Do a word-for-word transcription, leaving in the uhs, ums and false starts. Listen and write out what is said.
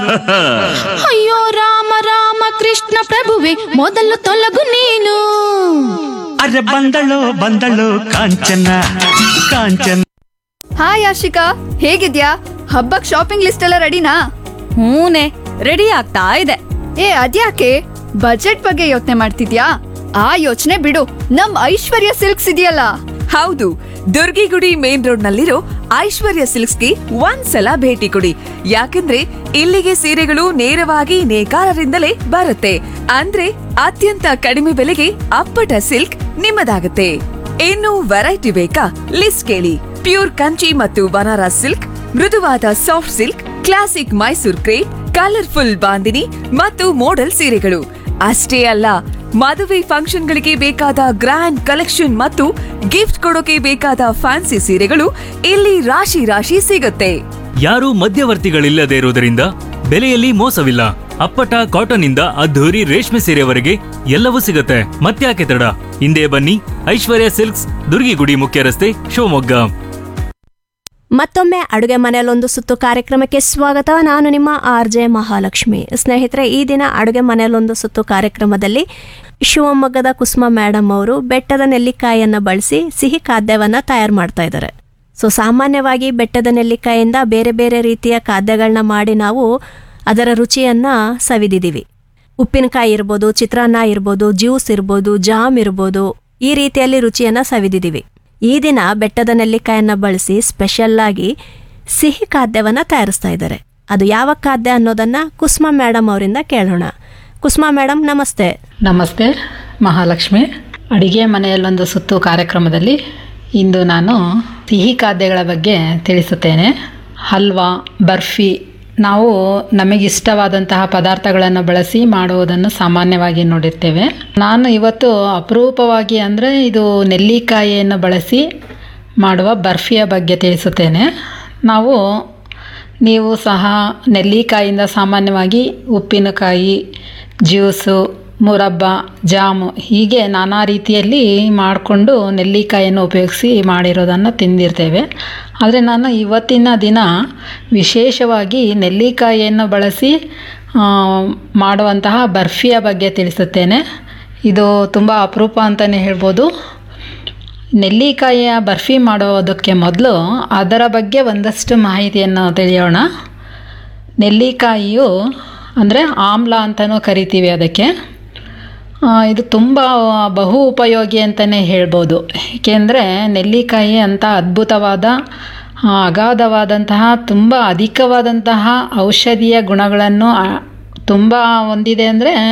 ಅಯ್ಯೋ ರಾಮ ರಾಮ ಕೃಷ್ಣ ಪ್ರಭುವೆ ಮೊದಲು ತೊಲಗು ನೀನು. ಅರೆ ಬಂದಳು ಬಂದಳು ಕಾಂಚನ ಕಾಂಚನ. ಹಾಯ್ ಆಶಿಕಾ, ಹೇಗಿದ್ಯಾ? ಹಬ್ಬಕ್ ಶಾಪಿಂಗ್ ಲಿಸ್ಟ್ ಎಲ್ಲ ರೆಡಿನಾ? ಹೂನೆ, ರೆಡಿ ಆಗ್ತಾ ಇದೆ. ಏ ಅದ್ಯಾಕೆ ಬಜೆಟ್ ಬಗ್ಗೆ ಯೋಚನೆ ಮಾಡ್ತಿದ್ಯಾ? ಆ ಯೋಚನೆ ಬಿಡು, ನಮ್ ಐಶ್ವರ್ಯ ಸಿಲ್ಕ್ಸ್ ಇದೆಯಲ್ಲ. ಹೌದು, ದುರ್ಗಿಗುಡಿ ಮೇನ್ ರೋಡ್ ನಲ್ಲಿರೋ ಐಶ್ವರ್ಯ ಸಿಲ್ಕ್ಸ್ಗೆ ಒಂದ್ಸಲ ಭೇಟಿ ಕೊಡಿ. ಯಾಕಂದ್ರೆ ಇಲ್ಲಿಗೆ ಸೀರೆಗಳು ನೇರವಾಗಿ ನೇಕಾರರಿಂದಲೇ ಬರುತ್ತೆ. ಅಂದ್ರೆ ಅತ್ಯಂತ ಕಡಿಮೆ ಬೆಲೆಗೆ ಅಪ್ಪಟ ಸಿಲ್ಕ್ ನಿಮ್ಮದಾಗುತ್ತೆ. ಇನ್ನು ವೆರೈಟಿ ಬೇಕಾ? ಲಿಸ್ಟ್ ಕೇಳಿ. ಪ್ಯೂರ್ ಕಂಚಿ ಮತ್ತು ಬನಾರಸ್ ಸಿಲ್ಕ್, ಮೃದುವಾದ soft silk, classic Mysore crepe, colourful bandhani ಮತ್ತು ಮೋಡಲ್ ಸೀರೆಗಳು ಅಷ್ಟೇ ಅಲ್ಲ, ಮದುವೆ ಫಂಕ್ಷನ್ಗಳಿಗೆ ಬೇಕಾದ ಗ್ರ್ಯಾಂಡ್ ಕಲೆಕ್ಷನ್ ಮತ್ತು ಗಿಫ್ಟ್ ಕೊಡೋಕೆ ಬೇಕಾದ ಫ್ಯಾನ್ಸಿ ಸೀರೆಗಳು ಇಲ್ಲಿ ರಾಶಿ ರಾಶಿ ಸಿಗುತ್ತೆ. ಯಾರೂ ಮಧ್ಯವರ್ತಿಗಳಿಲ್ಲದೆ ಇರುವುದರಿಂದ ಬೆಲೆಯಲ್ಲಿ ಮೋಸವಿಲ್ಲ. ಅಪ್ಪಟ ಕಾಟನ್ ಇಂದ ಅದ್ಧೂರಿ ರೇಷ್ಮೆ ಸೀರೆವರೆಗೆ ಎಲ್ಲವೂ ಸಿಗುತ್ತೆ. ಮತ್ತ್ಯಾಕೆ ತಡ, ಹಿಂದೆ ಬನ್ನಿ. ಐಶ್ವರ್ಯ ಸಿಲ್ಕ್ಸ್, ದುರ್ಗಿಗುಡಿ ಮುಖ್ಯ ರಸ್ತೆ, ಶಿವಮೊಗ್ಗ. ಮತ್ತೊಮ್ಮೆ ಅಡುಗೆ ಮನೆಯಲ್ಲೊಂದು ಸುತ್ತು ಕಾರ್ಯಕ್ರಮಕ್ಕೆ ಸ್ವಾಗತ. ನಾನು ನಿಮ್ಮ ಆರ್ ಜೆ ಮಹಾಲಕ್ಷ್ಮಿ. ಸ್ನೇಹಿತರೆ, ಈ ದಿನ ಅಡುಗೆ ಮನೆಯಲ್ಲೊಂದು ಸುತ್ತು ಕಾರ್ಯಕ್ರಮದಲ್ಲಿ ಶಿವಮೊಗ್ಗದ ಕುಸುಮ ಮೇಡಮ್ ಅವರು ಬೆಟ್ಟದ ನೆಲ್ಲಿಕಾಯಿಯನ್ನು ಬಳಸಿ ಸಿಹಿ ಖಾದ್ಯವನ್ನು ತಯಾರು ಮಾಡ್ತಾ ಇದ್ದಾರೆ. ಸೊ ಸಾಮಾನ್ಯವಾಗಿ ಬೆಟ್ಟದ ನೆಲ್ಲಿಕಾಯಿಯಿಂದ ಬೇರೆ ಬೇರೆ ರೀತಿಯ ಖಾದ್ಯಗಳನ್ನ ಮಾಡಿ ನಾವು ಅದರ ರುಚಿಯನ್ನು ಸವಿದಿದ್ದೀವಿ. ಉಪ್ಪಿನಕಾಯಿ ಇರ್ಬೋದು, ಚಿತ್ರಾನ್ನ ಇರ್ಬೋದು, ಜ್ಯೂಸ್ ಇರ್ಬೋದು, ಜಾಮ್ ಇರ್ಬೋದು, ಈ ರೀತಿಯಲ್ಲಿ ರುಚಿಯನ್ನು ಸವಿದಿದ್ದೀವಿ. ಈ ದಿನ ಬೆಟ್ಟದ ನೆಲ್ಲಿಕಾಯನ್ನು ಬಳಸಿ ಸ್ಪೆಷಲ್ಲಾಗಿ ಸಿಹಿ ಖಾದ್ಯವನ್ನು ತಯಾರಿಸ್ತಾ ಇದ್ದಾರೆ. ಅದು ಯಾವ ಖಾದ್ಯ ಅನ್ನೋದನ್ನು ಕುಸುಮ ಮೇಡಮ್ ಅವರಿಂದ ಕೇಳೋಣ. ಕುಸುಮ ಮೇಡಮ್, ನಮಸ್ತೆ. ನಮಸ್ತೆ ಮಹಾಲಕ್ಷ್ಮಿ. ಅಡಿಗೆ ಮನೆಯಲ್ಲೊಂದು ಸುತ್ತು ಕಾರ್ಯಕ್ರಮದಲ್ಲಿ ಇಂದು ನಾನು ಸಿಹಿ ಖಾದ್ಯಗಳ ಬಗ್ಗೆ ತಿಳಿಸುತ್ತೇನೆ. ಹಲ್ವಾ, ಬರ್ಫಿ, ನಾವು ನಮಗಿಷ್ಟವಾದಂತಹ ಪದಾರ್ಥಗಳನ್ನು ಬಳಸಿ ಮಾಡುವುದನ್ನು ಸಾಮಾನ್ಯವಾಗಿ ನೋಡಿರ್ತೇವೆ. ನಾನು ಇವತ್ತು ಅಪರೂಪವಾಗಿ ಅಂದರೆ ಇದು ನೆಲ್ಲಿಕಾಯಿಯನ್ನು ಬಳಸಿ ಮಾಡುವ ಬರ್ಫಿಯ ಬಗ್ಗೆ ತಿಳಿಸುತ್ತೇನೆ. ನಾವು ನೀವು ಸಹ ನೆಲ್ಲಿಕಾಯಿಯಿಂದ ಸಾಮಾನ್ಯವಾಗಿ ಉಪ್ಪಿನಕಾಯಿ, ಜ್ಯೂಸು, ಮುರಬ್ಬ, ಜಾಮು ಹೀಗೆ ನಾನಾ ರೀತಿಯಲ್ಲಿ ಮಾಡಿಕೊಂಡು ನೆಲ್ಲಿಕಾಯಿಯನ್ನು ಉಪಯೋಗಿಸಿ ಮಾಡಿರೋದನ್ನು ತಿಂದಿರ್ತೇವೆ. ಆದರೆ ನಾನು ಇವತ್ತಿನ ದಿನ ವಿಶೇಷವಾಗಿ ನೆಲ್ಲಿಕಾಯಿಯನ್ನು ಬಳಸಿ ಮಾಡುವಂತಹ ಬರ್ಫಿಯ ಬಗ್ಗೆ ತಿಳಿಸುತ್ತೇನೆ. ಇದು ತುಂಬ ಅಪರೂಪ ಅಂತಲೇ ಹೇಳ್ಬೋದು. ನೆಲ್ಲಿಕಾಯಿಯ ಬರ್ಫಿ ಮಾಡೋದಕ್ಕೆ ಮೊದಲು ಅದರ ಬಗ್ಗೆ ಒಂದಷ್ಟು ಮಾಹಿತಿಯನ್ನು ತಿಳಿಯೋಣ. ನೆಲ್ಲಿಕಾಯಿಯು ಅಂದರೆ ಆಮ್ಲ ಅಂತಲೂ ಕರಿತೀವಿ ಅದಕ್ಕೆ. ಇದು ತುಂಬ ಬಹು ಉಪಯೋಗಿ ಅಂತಲೇ ಹೇಳ್ಬೋದು. ಏಕೆಂದರೆ ನೆಲ್ಲಿಕಾಯಿ ಅಂಥ ಅದ್ಭುತವಾದ, ಅಗಾಧವಾದಂತಹ, ತುಂಬ ಅಧಿಕವಾದಂತಹ ಔಷಧೀಯ ಗುಣಗಳನ್ನು ತುಂಬ ಹೊಂದಿದೆ. ಅಂದರೆ